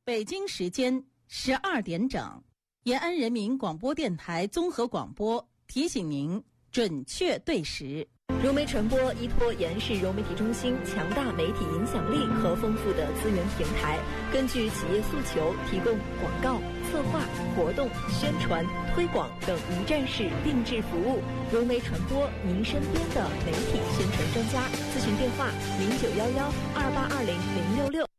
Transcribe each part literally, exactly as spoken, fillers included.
北京时间十二点整，延安人民广播电台综合广播提醒您准确对时。 融媒传播依托延安市融媒体中心强大媒体影响力和丰富的资源平台，根据企业诉求，提供广告、策划、活动、宣传、推广等一站式定制服务。融媒传播，您身边的媒体宣传专家。咨询电话：零九幺幺二八二零零六六。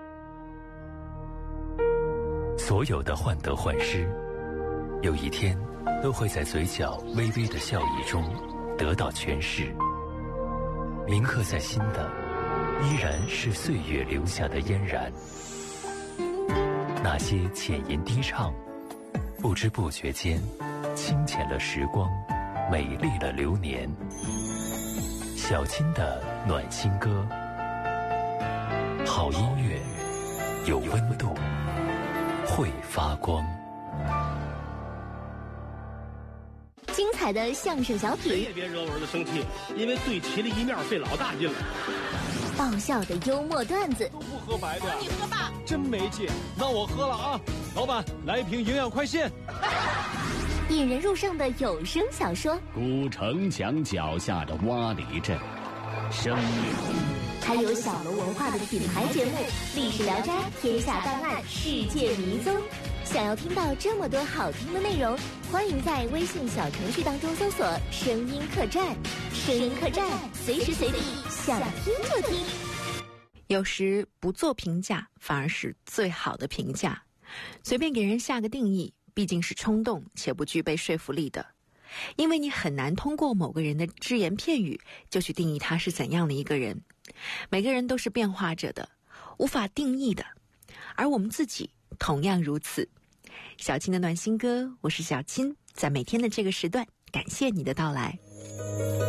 所有的患得患失，有一天都会在嘴角微微的笑意中得到诠释。铭刻在心的，依然是岁月留下的嫣然。那些浅吟低唱，不知不觉间，清浅了时光，美丽了流年。小青的暖心歌，好音乐，有温度，会发光。 精彩的相声小品， 谁也别惹我儿子生气，因为对齐了一面费老大劲了。 爆笑的幽默段子， 都不喝白的呀？ 你喝吧， 真没劲。那我喝了啊！老板，来一瓶营养快线。 引人入胜的有声小说， 古城墙脚下的洼里镇，生命。 还有小楼文化的品牌节目《历史聊斋》《天下档案》《世界迷踪》。想要听到这么多好听的内容，欢迎在微信小程序当中搜索“声音客栈”。声音客栈，随时随地想听就听。 有时不做评价，反而是最好的评价。随便给人下个定义，毕竟是冲动且不具备说服力的。因为你很难通过某个人的只言片语就去定义他是怎样的一个人。每个人都是变化着的，无法定义的，而我们自己同样如此。小青的暖心歌，我是小青，在每天的这个时段，感谢你的到来。